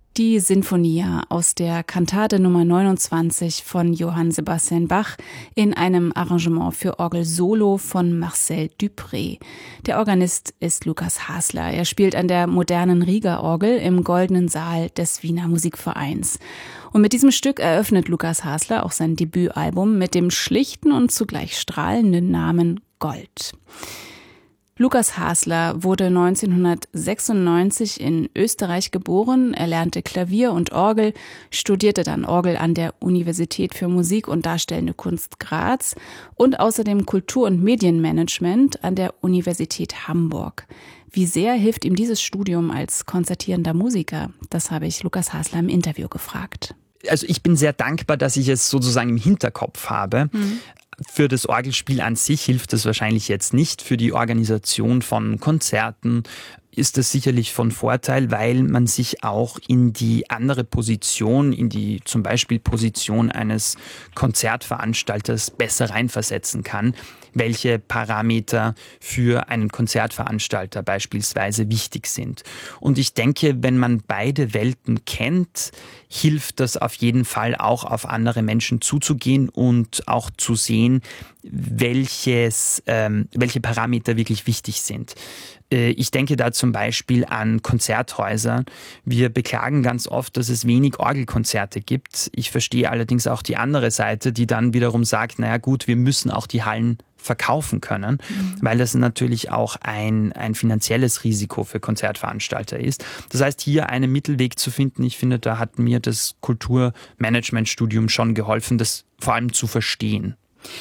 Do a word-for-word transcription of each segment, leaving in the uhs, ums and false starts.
Die Sinfonia aus der Kantate Nummer neunundzwanzig von Johann Sebastian Bach in einem Arrangement für Orgel Solo von Marcel Dupré. Der Organist ist Lukas Hasler. Er spielt an der modernen Rieger-Orgel im Goldenen Saal des Wiener Musikvereins. Und mit diesem Stück eröffnet Lukas Hasler auch sein Debütalbum mit dem schlichten und zugleich strahlenden Namen Gold. Lukas Hasler wurde neunzehnhundertsechsundneunzig in Österreich geboren. Er lernte Klavier und Orgel, studierte dann Orgel an der Universität für Musik und Darstellende Kunst Graz und außerdem Kultur- und Medienmanagement an der Universität Hamburg. Wie sehr hilft ihm dieses Studium als konzertierender Musiker? Das habe ich Lukas Hasler im Interview gefragt. Also ich bin sehr dankbar, dass ich es sozusagen im Hinterkopf habe. Mhm. Für das Orgelspiel an sich hilft das wahrscheinlich jetzt nicht. Für die Organisation von Konzerten ist das sicherlich von Vorteil, weil man sich auch in die andere Position, in die zum Beispiel Position eines Konzertveranstalters besser reinversetzen kann, welche Parameter für einen Konzertveranstalter beispielsweise wichtig sind. Und ich denke, wenn man beide Welten kennt, hilft das auf jeden Fall auch auf andere Menschen zuzugehen und auch zu sehen, welches, ähm, welche Parameter wirklich wichtig sind. Ich denke da zum Beispiel an Konzerthäuser. Wir beklagen ganz oft, dass es wenig Orgelkonzerte gibt. Ich verstehe allerdings auch die andere Seite, die dann wiederum sagt, naja gut, wir müssen auch die Hallen verkaufen können, mhm. weil das natürlich auch ein, ein finanzielles Risiko für Konzertveranstalter ist. Das heißt, hier einen Mittelweg zu finden, ich finde, da hat mir das Kulturmanagementstudium schon geholfen, das vor allem zu verstehen.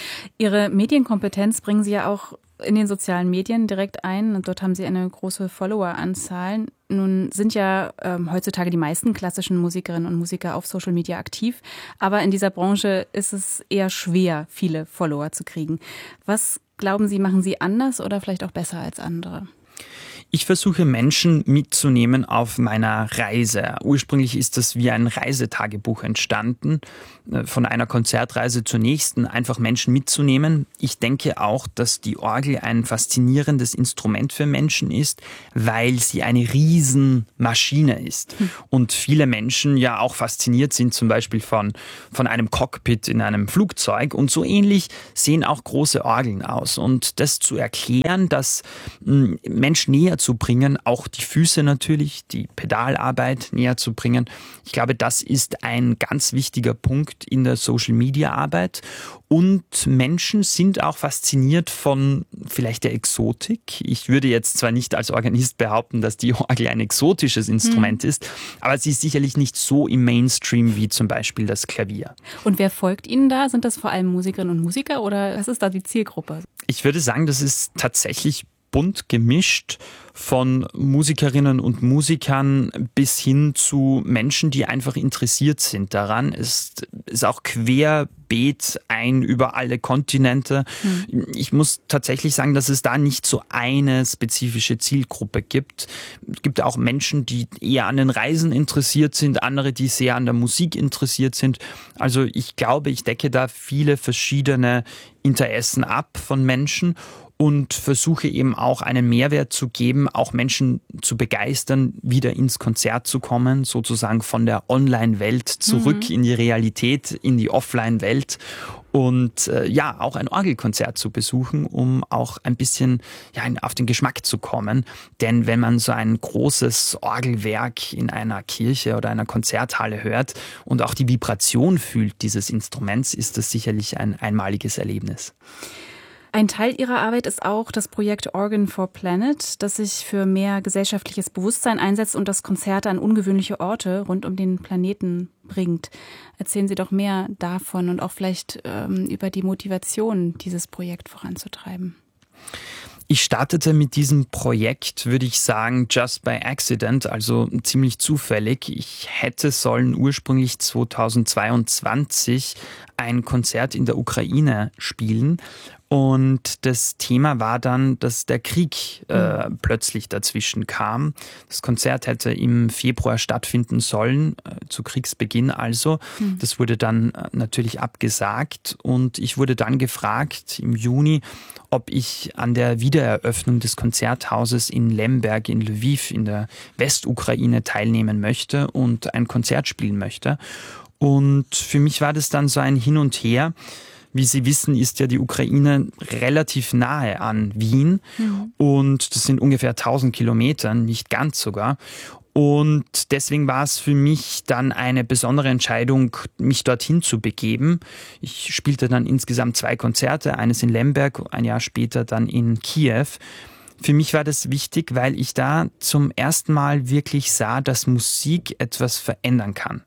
Ihre Medienkompetenz bringen Sie ja auch in den sozialen Medien direkt ein. Und dort haben Sie eine große Followeranzahl. Nun sind ja ähm, heutzutage die meisten klassischen Musikerinnen und Musiker auf Social Media aktiv. Aber in dieser Branche ist es eher schwer, viele Follower zu kriegen. Was glauben Sie, machen Sie anders oder vielleicht auch besser als andere? Ich versuche Menschen mitzunehmen auf meiner Reise. Ursprünglich ist das wie ein Reisetagebuch entstanden, von einer Konzertreise zur nächsten, einfach Menschen mitzunehmen. Ich denke auch, dass die Orgel ein faszinierendes Instrument für Menschen ist, weil sie eine Riesenmaschine ist. Und viele Menschen ja auch fasziniert sind zum Beispiel von, von einem Cockpit in einem Flugzeug. Und so ähnlich sehen auch große Orgeln aus. Und das zu erklären, dass Menschen näher zu bringen, auch die Füße natürlich, die Pedalarbeit näher zu bringen. Ich glaube, das ist ein ganz wichtiger Punkt in der Social-Media-Arbeit. Und Menschen sind auch fasziniert von vielleicht der Exotik. Ich würde jetzt zwar nicht als Organist behaupten, dass die Orgel ein exotisches Instrument mhm. ist, aber sie ist sicherlich nicht so im Mainstream wie zum Beispiel das Klavier. Und wer folgt Ihnen da? Sind das vor allem Musikerinnen und Musiker oder was ist da die Zielgruppe? Ich würde sagen, das ist tatsächlich bunt gemischt, von Musikerinnen und Musikern bis hin zu Menschen, die einfach interessiert sind daran. Es ist auch querbeet ein über alle Kontinente. Mhm. Ich muss tatsächlich sagen, dass es da nicht so eine spezifische Zielgruppe gibt. Es gibt auch Menschen, die eher an den Reisen interessiert sind, andere, die sehr an der Musik interessiert sind. Also ich glaube, ich decke da viele verschiedene Interessen ab von Menschen und versuche eben auch einen Mehrwert zu geben, auch Menschen zu begeistern, wieder ins Konzert zu kommen, sozusagen von der Online-Welt zurück mhm. in die Realität, in die Offline-Welt und äh, ja, auch ein Orgelkonzert zu besuchen, um auch ein bisschen ja, auf den Geschmack zu kommen. Denn wenn man so ein großes Orgelwerk in einer Kirche oder einer Konzerthalle hört und auch die Vibration fühlt dieses Instruments, ist das sicherlich ein einmaliges Erlebnis. Ein Teil Ihrer Arbeit ist auch das Projekt Organ for Planet, das sich für mehr gesellschaftliches Bewusstsein einsetzt und das Konzerte an ungewöhnliche Orte rund um den Planeten bringt. Erzählen Sie doch mehr davon und auch vielleicht ähm, über die Motivation, dieses Projekt voranzutreiben. Ich startete mit diesem Projekt, würde ich sagen, just by accident, also ziemlich zufällig. Ich hätte sollen ursprünglich zweitausendzweiundzwanzig ein Konzert in der Ukraine spielen. Und das Thema war dann, dass der Krieg äh, plötzlich dazwischen kam. Das Konzert hätte im Februar stattfinden sollen, äh, zu Kriegsbeginn also. Mhm. Das wurde dann äh, natürlich abgesagt und ich wurde dann gefragt im Juni, ob ich an der Wiedereröffnung des Konzerthauses in Lemberg in Lviv in der Westukraine teilnehmen möchte und ein Konzert spielen möchte. Und für mich war das dann so ein Hin und Her. Wie Sie wissen, ist ja die Ukraine relativ nahe an Wien mhm. und das sind ungefähr tausend Kilometer, nicht ganz sogar. Und deswegen war es für mich dann eine besondere Entscheidung, mich dorthin zu begeben. Ich spielte dann insgesamt zwei Konzerte, eines in Lemberg, ein Jahr später dann in Kiew. Für mich war das wichtig, weil ich da zum ersten Mal wirklich sah, dass Musik etwas verändern kann.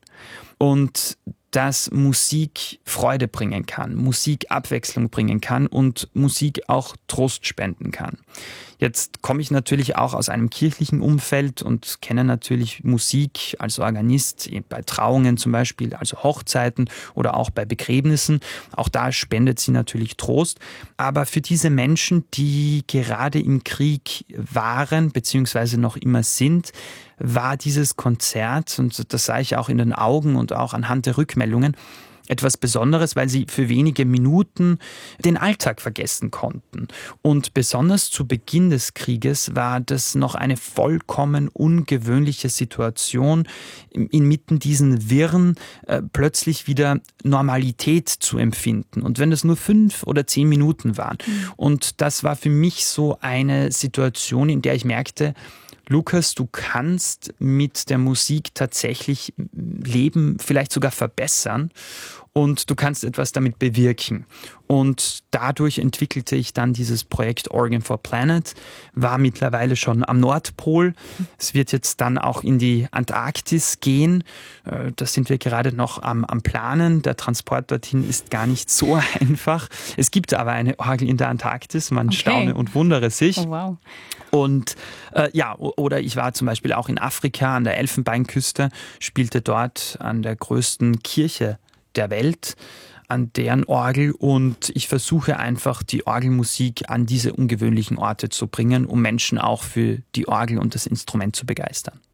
Und dass Musik Freude bringen kann, Musik Abwechslung bringen kann und Musik auch Trost spenden kann. Jetzt komme ich natürlich auch aus einem kirchlichen Umfeld und kenne natürlich Musik als Organist bei Trauungen zum Beispiel, also Hochzeiten oder auch bei Begräbnissen. Auch da spendet sie natürlich Trost. Aber für diese Menschen, die gerade im Krieg waren bzw. noch immer sind, war dieses Konzert, und das sah ich auch in den Augen und auch anhand der Rückmeldungen, etwas Besonderes, weil sie für wenige Minuten den Alltag vergessen konnten. Und besonders zu Beginn des Krieges war das noch eine vollkommen ungewöhnliche Situation, inmitten diesen Wirren äh, plötzlich wieder Normalität zu empfinden. Und wenn das nur fünf oder zehn Minuten waren. Mhm. Und das war für mich so eine Situation, in der ich merkte, Lukas, du kannst mit der Musik tatsächlich Leben vielleicht sogar verbessern und du kannst etwas damit bewirken. Und dadurch entwickelte ich dann dieses Projekt Organ for Planet, war mittlerweile schon am Nordpol. Es wird jetzt dann auch in die Antarktis gehen. Da sind wir gerade noch am, am Planen. Der Transport dorthin ist gar nicht so einfach. Es gibt aber eine Orgel in der Antarktis. Man okay. staune und wundere sich. Oh, wow. Und äh, ja, oder ich war zum Beispiel auch in Afrika an der Elfenbeinküste, spielte dort an der größten Kirche der Welt, an deren Orgel, und ich versuche einfach die Orgelmusik an diese ungewöhnlichen Orte zu bringen, um Menschen auch für die Orgel und das Instrument zu begeistern.